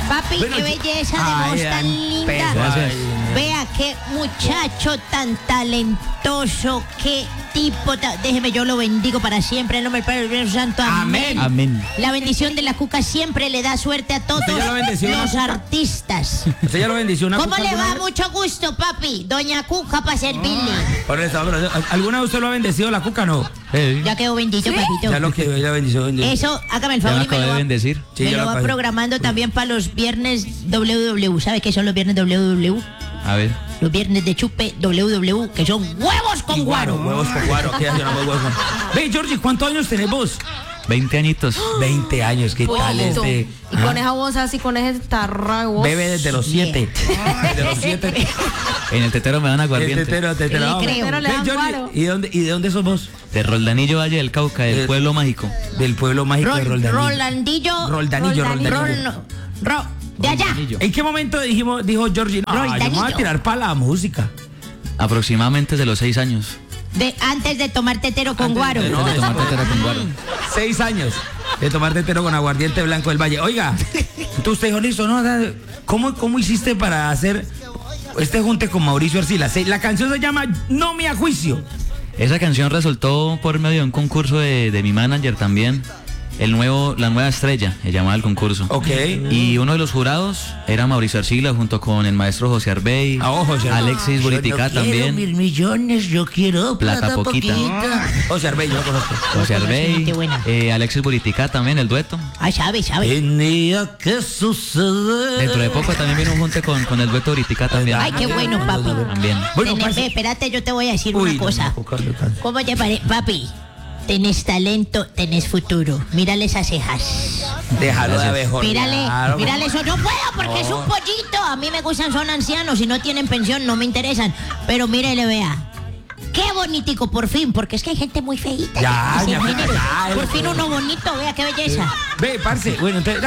Papi, Bueno, qué belleza de voz tan linda. Gracias. Vea qué muchacho tan talentoso, qué tipo. Déjeme, yo lo bendigo para siempre. En nombre del Padre, del Espíritu Santo. Amén. Amén. La bendición de la cuca siempre le da suerte a todos ¿Usted ya lo bendició una los cuca? artistas. ¿Usted ya lo bendició una ¿Cómo cuca le alguna va? vez? Mucho gusto, papi. Doña Cuca para servirle. Por eso, pero, ¿alguna vez usted lo ha bendecido la cuca no? Ya quedó bendito, papito. Ya lo que ya bendició. Eso, hágame el Ya favor me y me acabo lo de va, bendecir. Sí, me ya lo lo va acabé. programando también para los viernes WW. ¿Sabe qué son los viernes WW? A ver. Los viernes de chupe WW, que son huevos con guaro. Huevos con guaro. Aquí haciendo huevos con... Ve, Georgie, ¿cuántos años tenés vos? 20 añitos. 20 años, ¿qué tal Poquito. este? Y con esa voz así, con ese tarra de voz. Bebe desde los 7. Desde los 7. En el tetero me dan aguardiente. El tetero. Le creo. Pero le Ve, dan Georgie, guaro. ¿y de dónde sos vos? De Roldanillo, Valle del Cauca, del pueblo mágico. Del pueblo mágico de Roldanillo. Roldanillo. Roldanillo. De allá. Roldanillo. ¿En qué momento dijo Georgie, no, yo me voy a Roldanillo. tirar para la música? Aproximadamente de los 6 años. Antes de tomar tetero con guaro. de- no, Antes de tomar tetero con guaro. 6 años de tomar tetero con aguardiente blanco del Valle. Oiga, entonces usted dijo, listo, ¿no? ¿Cómo hiciste para hacer este junte con Mauricio Arcila? La canción se llama No me ajuicio. Esa canción resultó por medio de un concurso de mi manager también. La nueva estrella, se llamaba el concurso. Ok. Y uno de los jurados era Mauricio Arcila junto con el maestro José Arbey, José Arbey. Alexis Buritica también, millones, yo quiero Plata Poquita. José Arbey, yo lo conozco. José Arbey, Gente buena. Alexis Buritica también, el dueto. Ah, sabe. Tenía que suceder. Dentro de poco también viene un junte con el dueto Buritica también. Ay, qué bueno, papi. También. Bueno, Espérate, yo te voy a decir Uy, una cosa. ¿Cómo te parece? Papi, tenés talento, tenés futuro. Mírale esas cejas. Déjalo de abejorrear. Mírale eso. No puedo porque es un pollito. A mí me gustan, son ancianos. Si no tienen pensión, no me interesan. Pero mírele, vea. Qué bonitico, por fin, porque es que hay gente muy feíta. Ya, Ese ya, género. ya, Por fin uno bonito, vea qué belleza. Ve, parce. Bueno, entonces,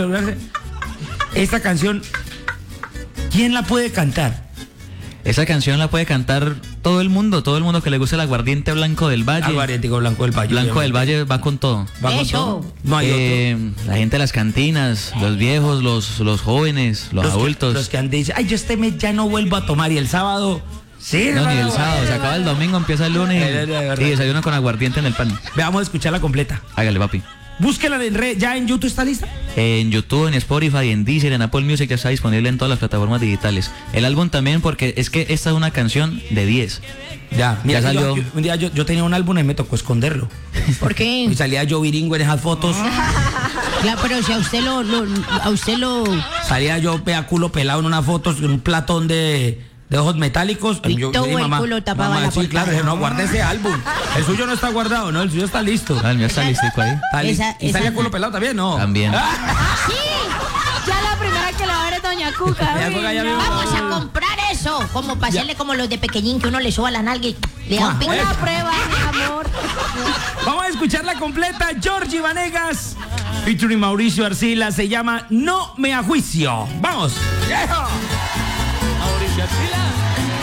esta canción, ¿quién la puede cantar? Esa canción la puede cantar todo el mundo que le guste el aguardiente blanco del Valle. Aguardientico blanco del Valle. Blanco del Valle va con todo. ¿Va con Eso. todo? No hay otro. La gente de las cantinas, los viejos, los jóvenes, los adultos. Los que han dicho, ay, yo este mes ya no vuelvo a tomar. Y el sábado, sí. No, ni el hermano. sábado, se acaba el domingo, empieza el lunes y desayuno con aguardiente en el pan. Veamos a escucharla completa. Hágale, papi. Búsquela en red. ¿Ya en YouTube está lista? En YouTube, en Spotify, en Deezer, en Apple Music ya está disponible en todas las plataformas digitales. El álbum también porque es que esta es una canción de 10. Ya, mira, Ya salió. un día yo tenía un álbum y me tocó esconderlo. ¿Por qué? Y salía yo viringo en esas fotos. Ya, pero si a usted lo Salía yo a culo pelado en unas fotos, en un platón de ojos metálicos. Y Yo todo dije, el culo tapaba la sí, portada. claro, dije, no, guarde ese álbum. El suyo no está guardado, ¿no? El suyo está listo. Ah, el mío está listico ahí. Está listo. Esa- ¿Y salía esa- culo pelado también? No. También. ¡Sí! Ya la primera que la va a ver es Doña Cuca. Doña uy, Cuca ya no. mismo. Vamos a comprar eso. Como para hacerle como los de pequeñín que uno le suba la nalga y le da un pico. Una prueba, mi amor. Vamos a escucharla completa. Georgie Vanegas, featuring Mauricio Arcila, se llama No me ajuicio. ¡Vamos! ¡Viejo! Mauricio Arcila.